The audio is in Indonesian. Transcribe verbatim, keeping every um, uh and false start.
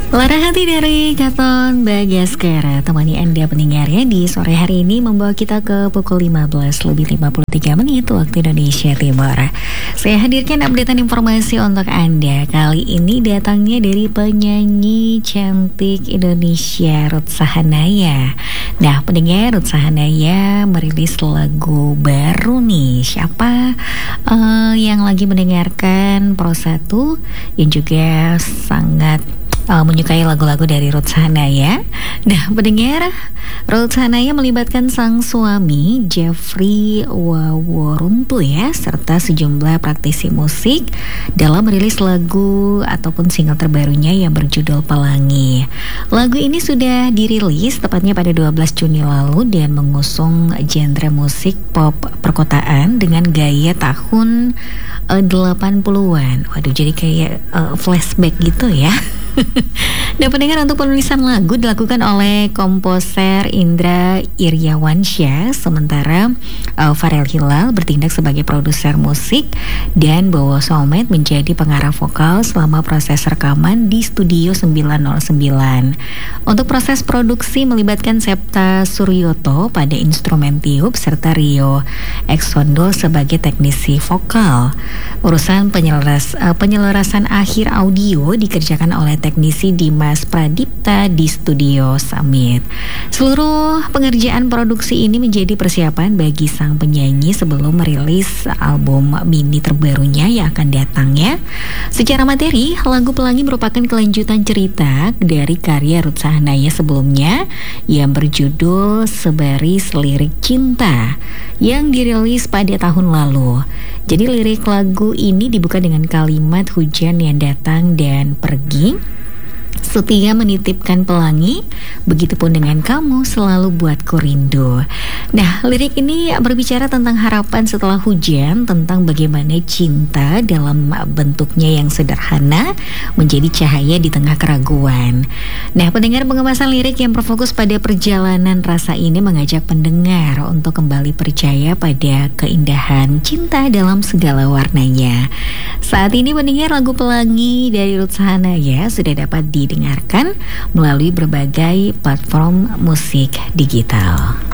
Lara hati dari Katon Bagaskara temani Anda pendengarnya di sore hari ini membawa kita ke pukul lima belas lebih lima puluh tiga menit waktu Indonesia Timur. Saya hadirkan updatean informasi untuk Anda. Kali ini datangnya dari penyanyi cantik Indonesia Ruth Sahanaya. Nah, pendengar, Ruth Sahanaya merilis lagu baru nih. Siapa uh, yang lagi mendengarkan Pro satu yang juga sangat Uh, menyukai lagu-lagu dari Ruth Sahanaya. Nah, pendengar, Ruth Sahanaya melibatkan sang suami Jeffrey Waworuntu ya, serta sejumlah praktisi musik dalam merilis lagu ataupun single terbarunya yang berjudul Pelangi. Lagu ini sudah dirilis tepatnya pada dua belas Juni lalu dan mengusung genre musik pop perkotaan dengan gaya tahun uh, delapan puluhan. Waduh, jadi kayak uh, flashback gitu ya. Nah, pendengar, untuk penulisan lagu dilakukan oleh komposer Indra Iriawansyah, sementara uh, Farel Hilal bertindak sebagai produser musik dan Bowo Somet menjadi pengarah vokal selama proses rekaman di Studio sembilan nol sembilan. Untuk proses produksi melibatkan Septa Suryoto pada instrumen tiup serta Rio Exondol sebagai teknisi vokal. Urusan penyeleras, uh, penyelarasan akhir audio dikerjakan oleh teknisi Dimas Pradipta di Studio Summit. Seluruh pengerjaan produksi ini menjadi persiapan bagi sang penyanyi sebelum merilis album mini terbarunya yang akan datang ya. Secara materi, lagu Pelangi merupakan kelanjutan cerita dari karya Ruth Sahanaya sebelumnya yang berjudul Sebaris Lirik Cinta yang dirilis pada tahun lalu. Jadi lirik lagu ini dibuka dengan kalimat hujan yang datang dan pergi, setia menitipkan pelangi, begitupun dengan kamu selalu buatku rindu. Nah, lirik ini berbicara tentang harapan setelah hujan, tentang bagaimana cinta dalam bentuknya yang sederhana menjadi cahaya di tengah keraguan. Nah, pendengar, pengemasan lirik yang berfokus pada perjalanan rasa ini mengajak pendengar untuk kembali percaya pada keindahan cinta dalam segala warnanya. Saat ini pendengar, lagu Pelangi dari Ruth Sahanaya sudah dapat didengarkan melalui berbagai platform musik digital.